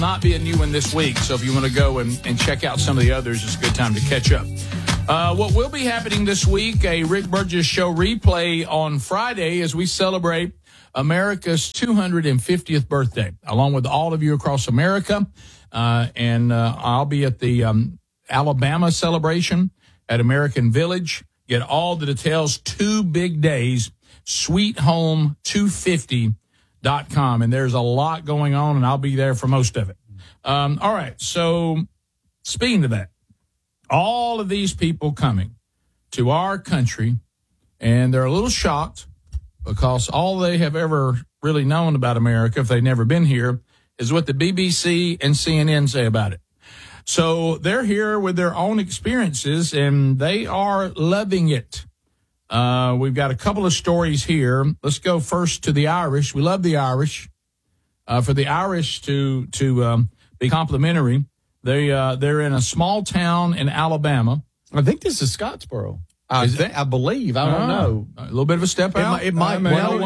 not be a new one this week, so if you want to go and check out some of the others, it's a good time to catch up. What will be happening this week, a Rick Burgess Show replay on Friday as we celebrate America's 250th birthday, along with all of you across America. And I'll be at the Alabama celebration at American Village. Get all the details, 2 big days, sweethome250.com. And there's a lot going on, and I'll be there for most of it. All right, so speaking of that, all of these people coming to our country, and they're a little shocked because all they have ever really known about America, if they've never been here, is what the BBC and CNN say about it. So they're here with their own experiences, and they are loving it. We've got a couple of stories here. Let's go first to the Irish. We love the Irish. For the Irish to be complimentary, they're in a small town in Alabama. I think this is Scottsboro. I believe. I don't know. A little bit of a step out. It might.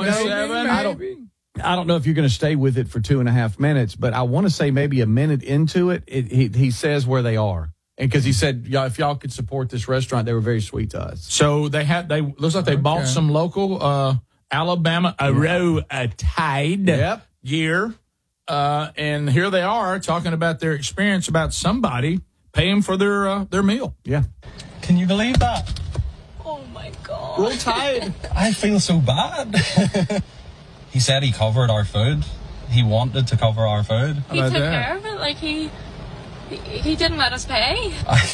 I don't know if you're going to stay with it for 2.5 minutes, but I want to say maybe a minute into it, he says where they are. And because he said, if y'all could support this restaurant, they were very sweet to us. So they looks like they bought some local Alabama Tide gear. And here they are talking about their experience about somebody paying for their meal. Yeah. Can you believe that? Oh, my God. Roll Tide. I feel so bad. He said he covered our food. He wanted to cover our food. He took care of it. Like, he didn't let us pay.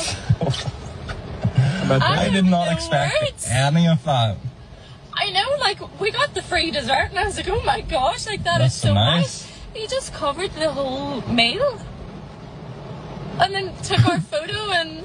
I did not expect any of that. I know, like, we got the free dessert, and I was like, oh, my gosh, like, that's so nice. He just covered the whole meal. And then took our photo and...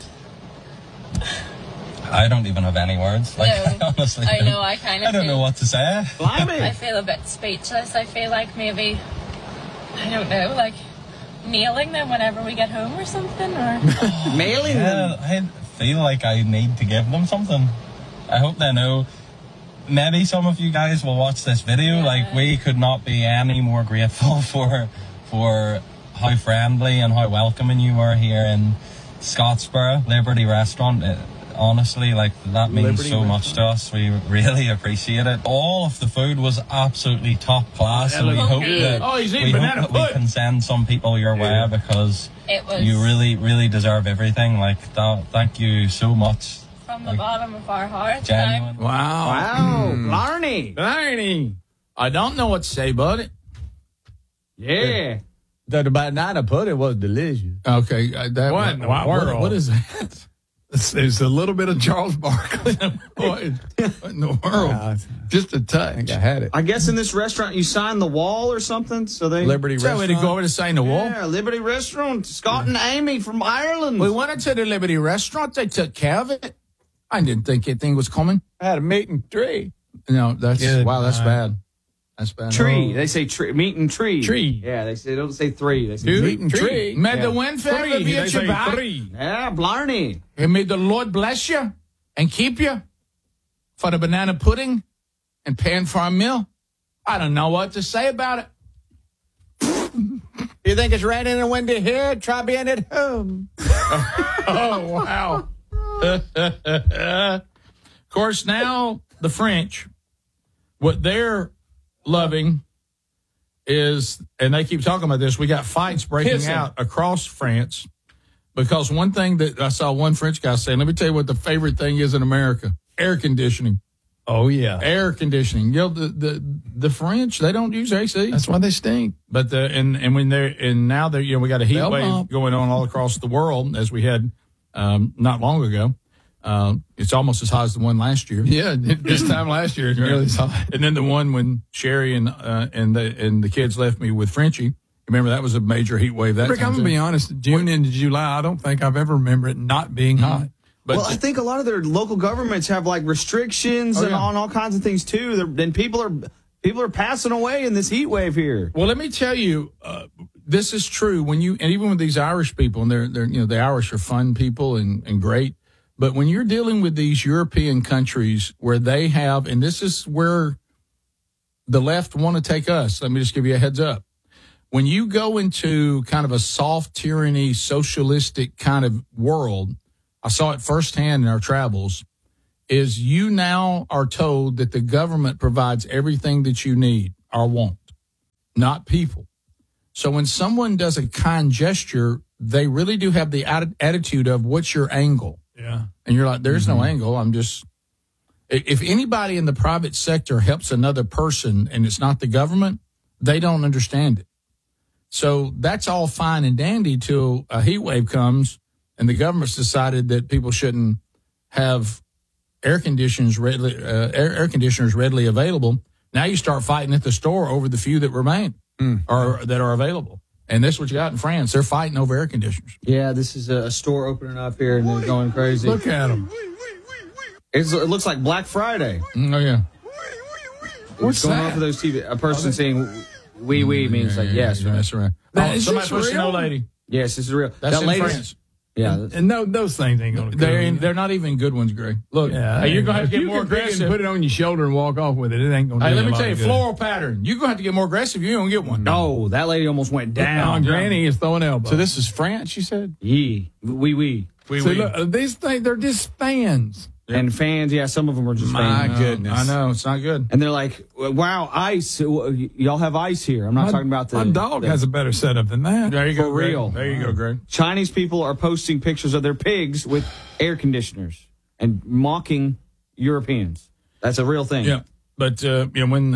I don't even have any words. Like, no, I honestly I know, I kind of I don't know what to say. I feel a bit speechless. I feel like maybe, I don't know, like mailing them whenever we get home or something. Or Mailing them? I feel like I need to give them something. I hope they know. Maybe some of you guys will watch this video. Yeah. Like, we could not be any more grateful for how friendly and how welcoming you were here in Scottsboro Liberty Restaurant. Honestly, like, that means so much to us. We really appreciate it. All of the food was absolutely top class, and we hope that we can send some people your way because you really, really deserve everything. Like, thank you so much. From the bottom of our hearts. Genuine. Wow. Blarney. I don't know what to say, buddy. Yeah. The banana pudding was delicious. Okay. What in the world? What is that? There's a little bit of Charles Barkley. What in the world? Just a touch. I think I had it. I guess in this restaurant you signed the wall or something. So they Liberty So Restaurant. we go over to sign the wall? Yeah, Liberty Restaurant. Scott and Amy from Ireland. We went into the Liberty Restaurant. They took care of it. I didn't think anything was coming. I had a meat and tree. No, that's bad. That's bad. Tree. They say tree. Meat and tree. Tree. Yeah, they don't say three. They say Meat and tree. May the wind favor be at your back. Yeah, Blarney. And may the Lord bless you and keep you for the banana pudding and paying for our meal. I don't know what to say about it. You think it's raining and windy here? Try being at home. Oh, wow. Of course, now the French, what they're loving is, and they keep talking about this, we got fights breaking out across France because one thing that I saw one French guy saying, let me tell you what the favorite thing is in America, air conditioning. Oh, yeah. Air conditioning. You know, the French, they don't use AC. That's why they stink. But now we got a heat wave going on all across the world as we had not long ago. It's almost as hot as the one last year. Yeah, this time last year it's really hot. And then the one when Sherry and the kids left me with Frenchie. Remember, that was a major heat wave that Rick, time. I'm going to be honest. June into July, I don't think I've ever remembered it not being hot. But I think a lot of their local governments have like restrictions and on all kinds of things too. Then people are passing away in this heat wave here. Well, let me tell you, this is true. And even with these Irish people, and they're the Irish are fun people and great. But when you're dealing with these European countries where they have, and this is where the left want to take us, let me just give you a heads up. when you go into kind of a soft tyranny, socialistic kind of world, I saw it firsthand in our travels, is you now are told that the government provides everything that you need or want, not people. So when someone does a kind gesture, they really do have the attitude of, what's your angle? Yeah. And you're like, there's no angle. I'm just, if anybody in the private sector helps another person and it's not the government, they don't understand it. So that's all fine and dandy till a heat wave comes and the government's decided that people shouldn't have air conditioners readily available. Now you start fighting at the store over the few that remain or that are available. And this is what you got in France. They're fighting over air conditioners. Yeah, this is a store opening up here, and they're going crazy. Look at them. It looks like Black Friday. Oh, yeah. What's going on for those TV? A person saying "wee wee" means like yes, right? That's right. Now, Oh, is somebody this supposed to know, real? lady. Yes, this is real. That's that in latest, France. yeah. And no, those things ain't going to come. They're not even good ones, Greg. Look, Yeah, hey, you're going to have to if get you more can pick it and aggressive. put it on your shoulder and walk off with it. It ain't going to do Hey, let a me lot tell you, of good. floral pattern. You're going to have to get more aggressive. You don't get one. No, that lady almost went Now, down. Granny is throwing elbows. So this is France, you said? Yee, wee wee. We, So look, these things, they're just fans. And fans, yeah, some of them are just My fans. goodness. I know. It's not good. And they're like, wow, ice. Y'all have ice here. I'm not talking about the. My dog has a better setup than that. There you go, For Greg. real. There you go, Greg. Chinese people are posting pictures of their pigs with air conditioners and mocking Europeans. That's a real thing. Yeah. But, when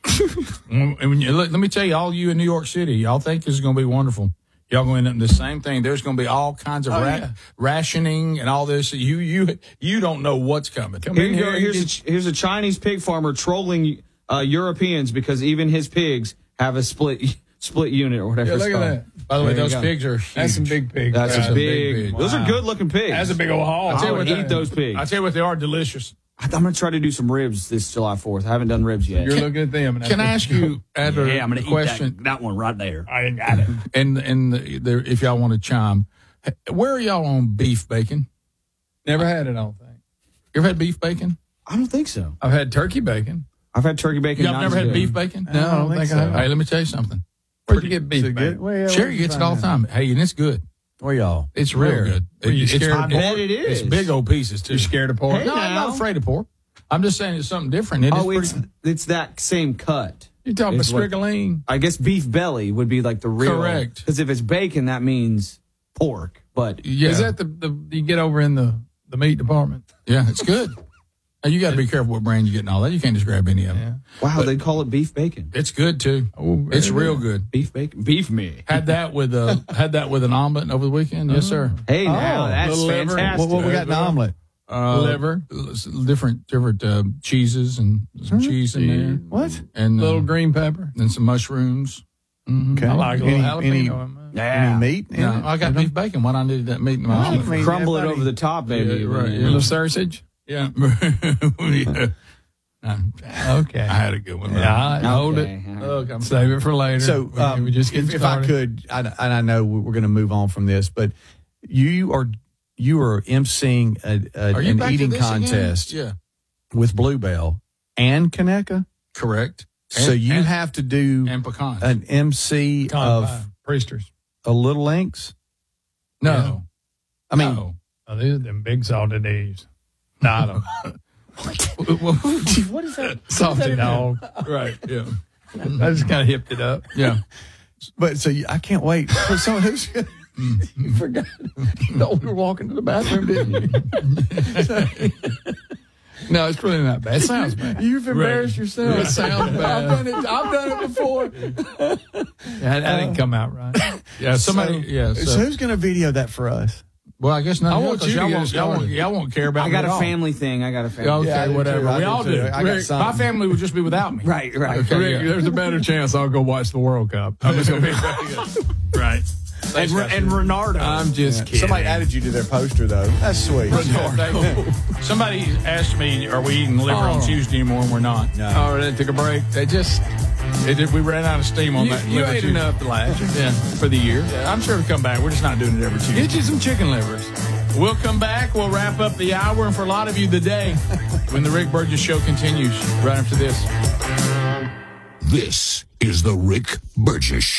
let me tell you, all you in New York City, y'all think this is going to be wonderful. Y'all going to end up in the same thing. There's going to be all kinds of rationing and all this. You don't know what's coming. Here's a Chinese pig farmer trolling Europeans because even his pigs have a split unit or whatever. Yeah, it's look at called. that. By the way, There you those go. pigs are huge. That's some big pigs. That's That's a a big. big pig. Those are good looking pigs. That's a big old hog. I you would what eat they- those pigs. I tell you what, they are delicious. I'm going to try to do some ribs this July 4th. I haven't done ribs yet. You're looking at them. And Can I ask you, Adler, yeah, I'm going a to question? eat that one right there. I ain't got it. And if y'all want to chime, where are y'all on beef bacon? Never had it, I don't think. You ever had beef bacon? I don't think so. I've had turkey bacon. I've had turkey bacon. Y'all not never as had good. beef bacon? No, I don't think I have. Hey, let me tell you something. Where'd you get beef Is it bacon? good? Well, yeah, Sherry gets it all the time. Hey, and it's good. Where y'all? It's real Where? good. Were you scared I of bet pork? it is. It's big old pieces, too. You scared of pork? Hey, No, I'm now. not afraid of pork. I'm just saying it's something different. It is pretty- It's that same cut. You talking about It's what- strigoline? I guess beef belly would be like the real. Correct. Because if it's bacon, that means pork. But Yeah. Is that the you get over in the meat department? Yeah, it's good. Now, you got to be careful what brand you get and all that. You can't just grab any of them. wow, they call it beef bacon. It's good, too. Oh, It's very real good. good. Beef bacon. Beef me. Had that with an omelet over the weekend. Yes, sir. Hey, now that's little liver. fantastic. What we got in the omelet? Liver. Different cheeses and some cheese in there. What? And Little green pepper. and some mushrooms. Okay. I like a little any jalapeno in mine. Yeah. meat? in No, it? I got beef bacon. Why not need that meat in my I omelet? mean, Crumble it everybody- over the top, maybe. Yeah, right, A little sausage. Yeah. Yeah. Okay. I had a good one. Yeah, hold it. Okay. Look, I'm Save it for later. So, we just get if I started. could, and I know we're going to move on from this, but you are emceeing Are you an back to eating this again? contest Yeah. with Bluebell and Kaneka. Correct. So you and, have to do and pecans. an MC Con of pie. Priesters. a Little Links. no. I mean, No. Oh, these are them big salted eggs. Not them. What is that? Salted dog. Right. Yeah. I just kind of hipped it up. Yeah. but so I can't wait for someone who's. You forgot. No, we were walking to the bathroom, didn't you? No, it's really not bad. It sounds bad. You've embarrassed yourself. It sounds bad. I've done it before. That didn't come out right. Yeah. Somebody. yeah. So So, who's going to video that for us? well, I guess not. I want you to get us y'all won't care about I me got at a all. family thing. Okay, Yeah, I do whatever. too. I We do all too. do. I got My something. family would just be without me. Right, right. Okay, Rick, yeah. there's a better chance I'll go watch the World Cup. I'm just going to be Right. And Renardo. I'm just kidding. Somebody added you to their poster, though. That's sweet. Somebody asked me, "Are we eating liver on Tuesday anymore?" And we're not. Oh, they took a break. They just We ran out of steam on you, that. you liver ate Tuesday. enough to last you Yeah. for the year. I'm sure it'll come back. We're just not doing it every Tuesday. Get you some chicken livers. We'll come back. We'll wrap up the hour, and for a lot of you, the day, when the Rick Burgess Show continues right after this. This is the Rick Burgess Show.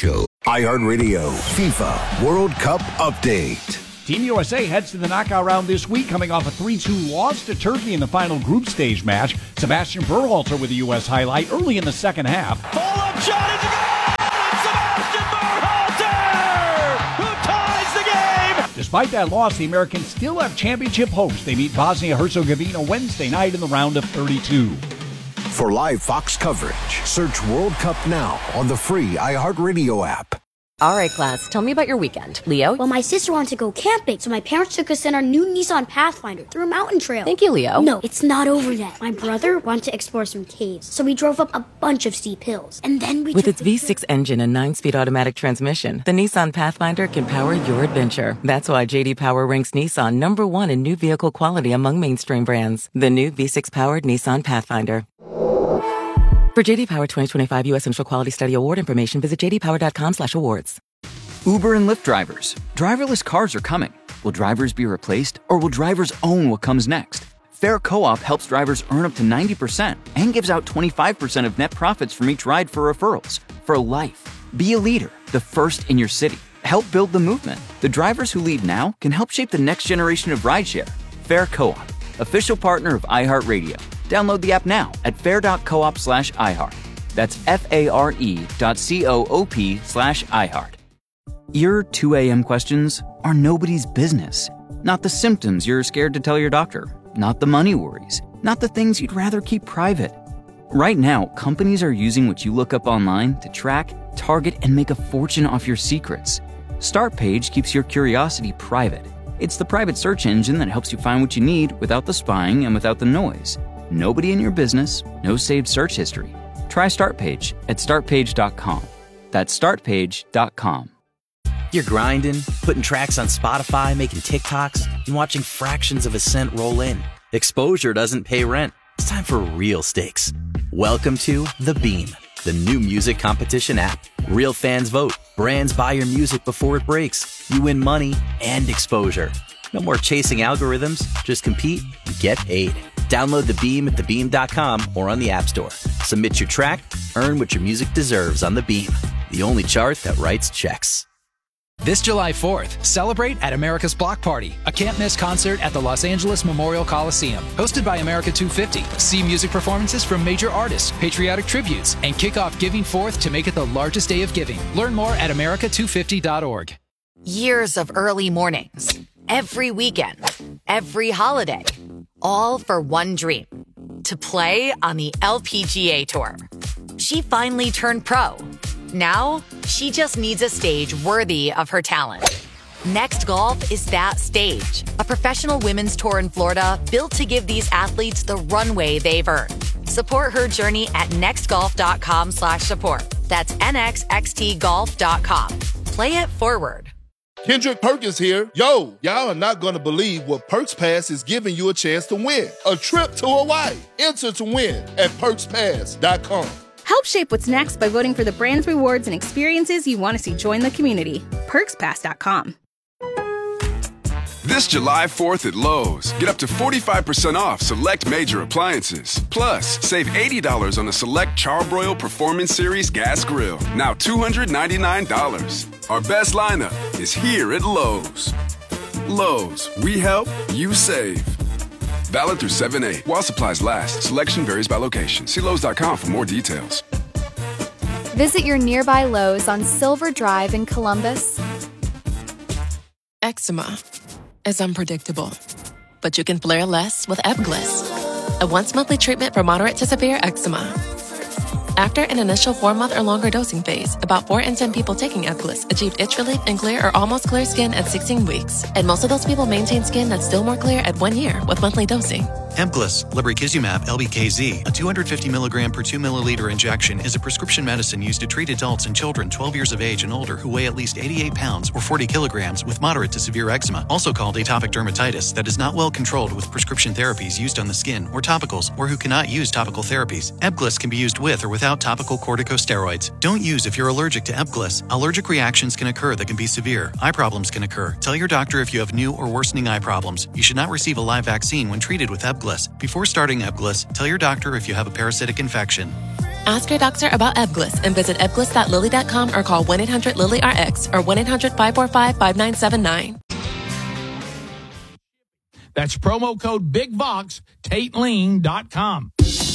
iHeartRadio FIFA World Cup Update. Team USA heads to the knockout round this week, coming off a 3-2 loss to Turkey in the final group stage match. Sebastian Berhalter with the U.S. highlight early in the second half. Pull-up shot is a goal! Sebastian Berhalter, who ties the game! Despite that loss, the Americans still have championship hopes. They meet Bosnia-Herzegovina Wednesday night in the round of 32. For live Fox coverage, search World Cup now on the free iHeartRadio app. All right, class, tell me about your weekend. Leo? Well, my sister wanted to go camping, so my parents took us in our new Nissan Pathfinder through a mountain trail. Thank you, Leo. No, it's not over yet. My brother wanted to explore some caves, so we drove up a bunch of steep hills. And then we With its V6 engine and 9-speed automatic transmission, the Nissan Pathfinder can power your adventure. That's why J.D. Power ranks Nissan #1 in new vehicle quality among mainstream brands. The new V6-powered Nissan Pathfinder. For J.D. Power 2025 U.S. Central Quality Study Award information, visit jdpower.com/awards. Uber and Lyft drivers. Driverless cars are coming. Will drivers be replaced, or will drivers own what comes next? Fair Co-op helps drivers earn up to 90% and gives out 25% of net profits from each ride for referrals. For life. Be a leader, the first in your city. Help build the movement. The drivers who lead now can help shape the next generation of rideshare. Fair Co-op, official partner of iHeartRadio. Download the app now at fair.coop/iHeart. That's FARE.coop/iHeart. Your 2 a.m. questions are nobody's business. Not the symptoms you're scared to tell your doctor. Not the money worries. Not the things you'd rather keep private. Right now, companies are using what you look up online to track, target, and make a fortune off your secrets. Startpage keeps your curiosity private. It's the private search engine that helps you find what you need without the spying and without the noise. Nobody in your business, no saved search history. Try Startpage at startpage.com. That's startpage.com. You're grinding, putting tracks on Spotify, making TikToks, and watching fractions of a cent roll in. Exposure doesn't pay rent. It's time for real stakes. Welcome to The Beam, the new music competition app. Real fans vote. Brands buy your music before it breaks. You win money and exposure. No more chasing algorithms. Just compete and get paid. Download The Beam at thebeam.com or on the App Store. Submit your track, earn what your music deserves on The Beam, the only chart that writes checks. This July 4th, celebrate at America's Block Party, a can't-miss concert at the Los Angeles Memorial Coliseum. Hosted by America 250, see music performances from major artists, patriotic tributes, and kick off Giving Forth to make it the largest day of giving. Learn more at america250.org. Years of early mornings, every weekend, every holiday, all for one dream, to play on the LPGA Tour. She finally turned pro. Now, she just needs a stage worthy of her talent. Next Golf is that stage, a professional women's tour in Florida built to give these athletes the runway they've earned. Support her journey at nextgolf.com/support. That's nxxtgolf.com. Play it forward. Kendrick Perkins here. Yo, y'all are not going to believe what Perks Pass is giving you a chance to win. A trip to Hawaii. Enter to win at perkspass.com. Help shape what's next by voting for the brands, rewards, and experiences you want to see join the community. PerksPass.com. This July 4th at Lowe's, get up to 45% off select major appliances. Plus, save $80 on the select Charbroil Performance Series gas grill, now $299. Our best lineup is here at Lowe's. Lowe's, we help, you save. Valid through 7/8. While supplies last. Selection varies by location. See Lowe's.com for more details. Visit your nearby Lowe's on Silver Drive in Columbus. Eczema is unpredictable, but you can flare less with Ebglyss, a once-monthly treatment for moderate to severe eczema. After an initial 4-month or longer dosing phase, about 4 in 10 people taking Ebglyss achieved itch relief and clear or almost clear skin at 16 weeks. And most of those people maintain skin that's still more clear at 1 year with monthly dosing. Ebglyss, lebrikizumab LBKZ, a 250 milligram per 2 milliliter injection, is a prescription medicine used to treat adults and children 12 years of age and older who weigh at least 88 pounds or 40 kilograms with moderate to severe eczema, also called atopic dermatitis, that is not well controlled with prescription therapies used on the skin or topicals, or who cannot use topical therapies. Ebglyss can be used with or without topical corticosteroids. Don't use if you're allergic to Ebglyss. Allergic reactions can occur that can be severe. Eye problems can occur. Tell your doctor if you have new or worsening eye problems. You should not receive a live vaccine when treated with Ebglyss. Before starting Ebglyss, tell your doctor if you have a parasitic infection. Ask your doctor about Ebglyss and visit ebglyss.lilly.com or call 1-800-LILY-RX or 1-800-545-5979. That's promo code BIGVOX, TateLean.com.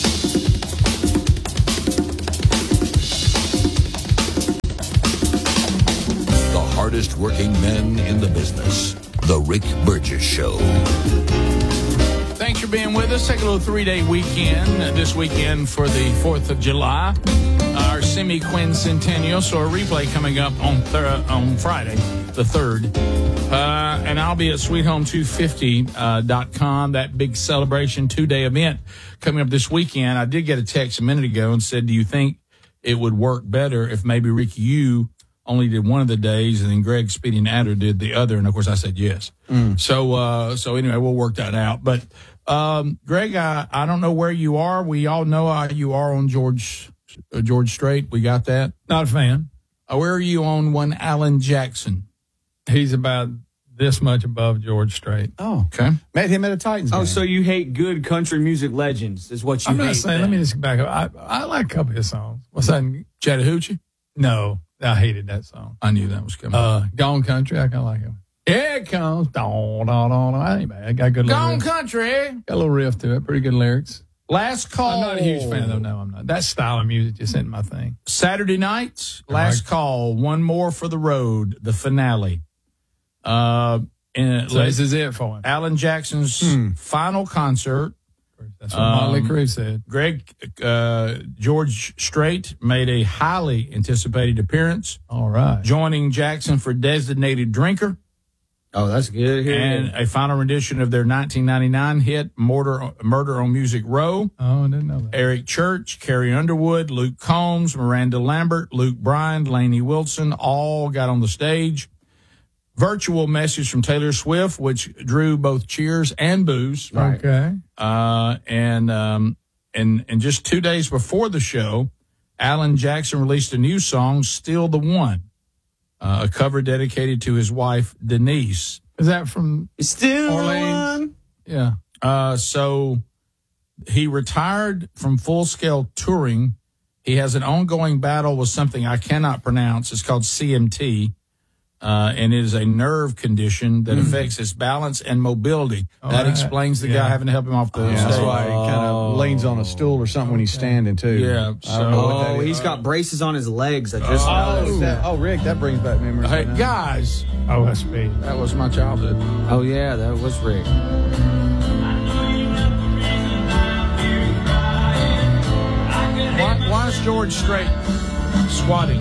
The hardest working men in the business. The Rick Burgess Show. Thanks for being with us. Take a little 3-day weekend this weekend for the 4th of July, our semi-quincentennial. So a replay coming up on Friday, the 3rd. And I'll be at SweetHome250.com, that big celebration 2-day event coming up this weekend. I did get a text a minute ago and said, do you think it would work better if maybe Ricky, you only did one of the days and then Greg, Speedy, and Adder did the other? And of course I said yes. So anyway, we'll work that out. But Greg, I don't know where you are. We all know you are on George Strait. We got that. Not a fan. Where are you on one Alan Jackson? He's about this much above George Strait. Oh, okay. Met him at a Titans game. Oh, so you hate good country music legends is what you I'm hate. not saying, let me just back up. I like a couple of his songs. What's that? Chattahoochee? No, I hated that song. I knew that was coming. Gone Country, I kind of like it. Here it comes. Don, don, don. I ain't bad. I got a good Gone riff. Country. Got a little riff to it. Pretty good lyrics. Last call. I'm not a huge fan, though. No, I'm not. That style of music just isn't my thing. Saturday night, last call. One more for the road, the finale. So this is it for him. Alan Jackson's final concert. That's what Motley Crue said. Greg, George Strait made a highly anticipated appearance. All right. Joining Jackson for Designated Drinker. Oh, that's good. And a final rendition of their 1999 hit, Murder on Music Row. Oh, I didn't know that. Eric Church, Carrie Underwood, Luke Combs, Miranda Lambert, Luke Bryan, Lainey Wilson, all got on the stage. Virtual message from Taylor Swift, which drew both cheers and boos. Right. Okay. And just 2 days before the show, Alan Jackson released a new song, Still the One, a cover dedicated to his wife, Denise. Is that from Still Orleans? Yeah. So he retired from full-scale touring. He has an ongoing battle with something I cannot pronounce. It's called CMT. And it is a nerve condition that affects his balance and mobility. That explains the guy having to help him off the stage. That's why he kind of leans on a stool or something when he's standing, too. Yeah. So, he's got braces on his legs. I just noticed. Rick, that brings back memories. Hey, guys. OSB. That was my childhood. Oh, yeah, that was Rick. Why is George Strait squatting?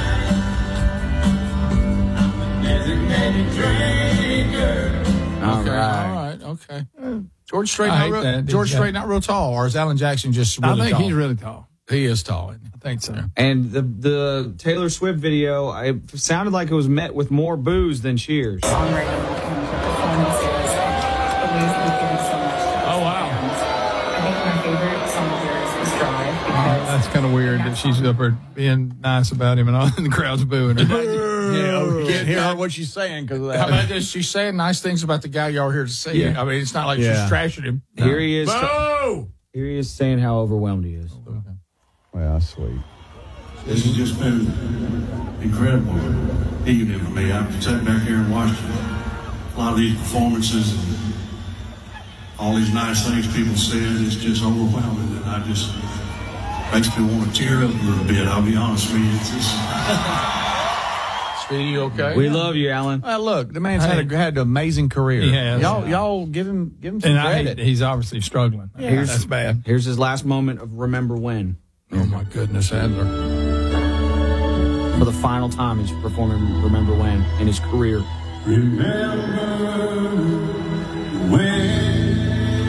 All right. Okay. George Strait not real tall, or is Alan Jackson just really tall? I think he's really tall. He is tall, isn't he? I think so. And the Taylor Swift video, it sounded like it was met with more boos than cheers. Oh, wow. I think my favorite song of yours is Drive because That's kind of weird that she's up there being nice about him and all, and the crowd's booing her. You can't hear her what she's saying because of that. How about this? She's saying nice things about the guy y'all here to see. Yeah. I mean, it's not like she's trashing him. No. Here he is. Boo! Here he is saying how overwhelmed he is. Well, sweet. This has just been incredible evening for me. I've sat back here and watched a lot of these performances and all these nice things people said. It's just overwhelming, and I just makes me want to tear up a little bit. I'll be honest with you. It's just... Speedy, you okay? We love you, Alan. Look, the man's had an amazing career. He has. Y'all give him some And credit. he's obviously struggling. Yeah. That's bad. Here's his last moment of Remember When. Oh, my goodness, Adler. For the final time, he's performing Remember When in his career. Remember when.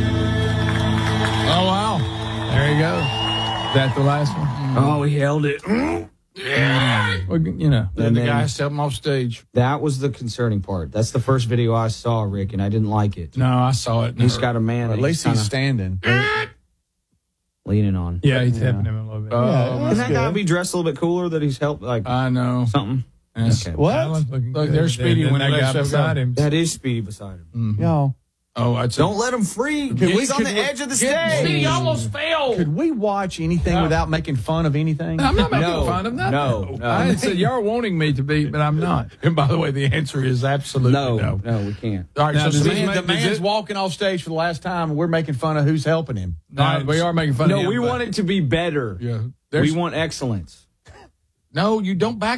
Oh, wow. There you go. Is that the last one? Oh, he held it. Yeah. Well, you know. Then the guy stepped him off stage. That was the concerning part. That's the first video I saw, Rick, and I didn't like it. No, I saw it. He's got a man. At least he's standing. Leaning on. Yeah, he's tapping him a little bit. Can that guy be dressed a little bit cooler that he's helped? Like I know. something. Yes. Okay. What? Alan's looking Look, good. there's Speedy Then when that he guy left beside him. That is Speedy beside him. Mm-hmm. Y'all. Oh, don't let him free. He's on the edge of the stage. He almost fell. Could we watch anything without making fun of anything? I'm not making fun of nothing. No. I said y'all wanting me to be, but I'm not. And by the way, the answer is absolutely no. No, we can't. All right, Now, so The man's walking off stage for the last time, and we're making fun of who's helping him. No, we are making fun of him. No, we want it to be better. Yeah, we want excellence. No, you don't back